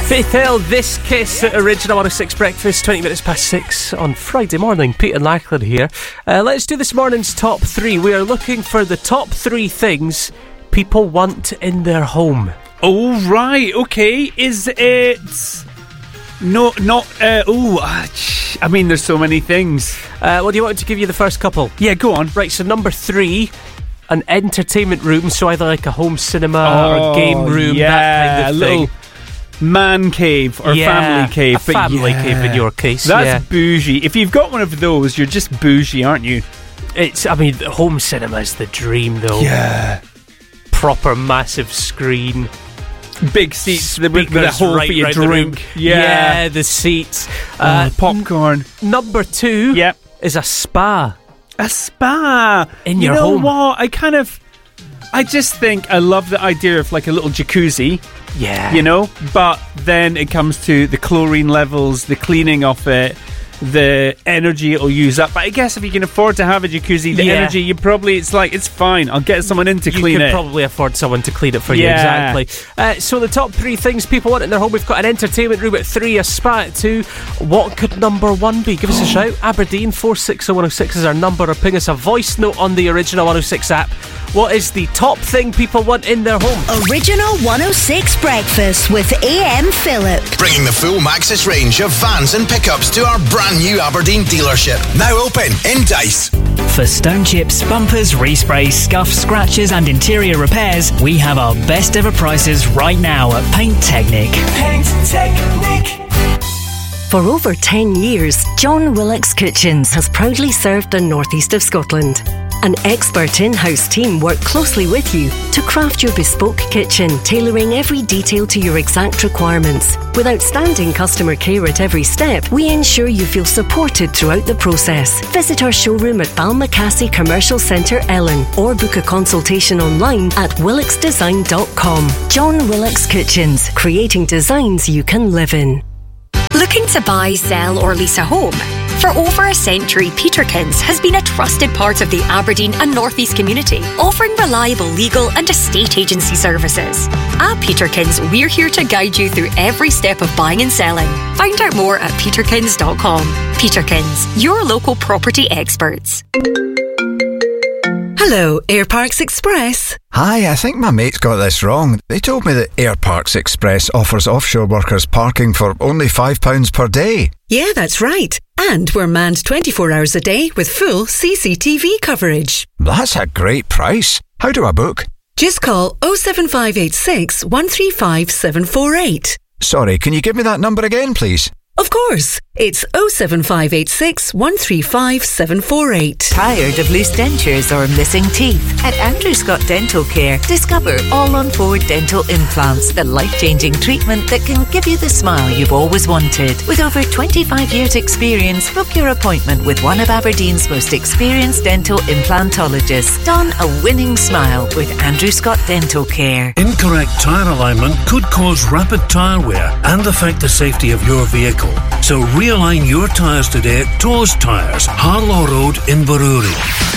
Faith Hill, This Kiss at Original 106 Breakfast, 20 minutes past 6 on Friday morning. Peter Lackland here. Let's do this morning's top 3. We are looking for the top 3 things people want in their home. Oh, right, okay. Is it... I mean, there's so many things. What do you want to give you the first couple? Yeah, go on. Right, so number 3, an entertainment room, so either like a home cinema or game room, that kind of thing. Little man cave or family cave. A family cave in your case. That's bougie. If you've got one of those, you're just bougie, aren't you? Home cinema is the dream, though. Yeah. Proper massive screen. Big seats with a hole for your drink. Yeah, the seats. Popcorn. Number 2 is a spa. A spa. In your home. You know what? I just think I love the idea of like a little jacuzzi. Yeah. You know? But then it comes to the chlorine levels, the cleaning of it, the energy it'll use up. But I guess if you can afford to have a jacuzzi, the energy, it's fine. I'll get someone in to clean it. You could probably afford someone to clean it for you, exactly. So the top 3 things people want in their home, we've got an entertainment room at 3, a spa at 2. What could number 1 be? Give us a shout. Aberdeen 460 is our number, or ping us a voice note on the Original 106 app. What is the top thing people want in their home? Original 106 Breakfast with AM Phillip. Bringing the full Maxis range of vans and pickups to our brand new Aberdeen dealership. Now open in Dice. For stone chips, bumpers, resprays, scuffs, scratches and interior repairs, we have our best ever prices right now at Paint Technic. Paint Technic. For over 10 years, John Willock's Kitchens has proudly served the northeast of Scotland. An expert in-house team work closely with you to craft your bespoke kitchen, tailoring every detail to your exact requirements. With outstanding customer care at every step, we ensure you feel supported throughout the process. Visit our showroom at Balmacassey Commercial Centre, Ellen, or book a consultation online at willocksdesign.com. John Willock's Kitchens, creating designs you can live in. Looking to buy, sell or lease a home? For over a century, Peterkins has been a trusted part of the Aberdeen and North East community, offering reliable legal and estate agency services. At Peterkins, we're here to guide you through every step of buying and selling. Find out more at peterkins.com. Peterkins, your local property experts. Hello, Air Parks Express. Hi, I think my mates got this wrong. They told me that Air Parks Express offers offshore workers parking for only £5 per day. Yeah, that's right. And we're manned 24 hours a day with full CCTV coverage. That's a great price. How do I book? Just call 07586 135 748. Sorry, can you give me that number again, please? Of course. It's 07586 135 748. Tired of loose dentures or missing teeth? At Andrew Scott Dental Care, discover all-on-4 dental implants, the life-changing treatment that can give you the smile you've always wanted. With over 25 years' experience, book your appointment with one of Aberdeen's most experienced dental implantologists. Don a winning smile with Andrew Scott Dental Care. Incorrect tyre alignment could cause rapid tyre wear and affect the safety of your vehicle. So realign your tyres today at Toes Tyres, Harlow Road in Baroorie.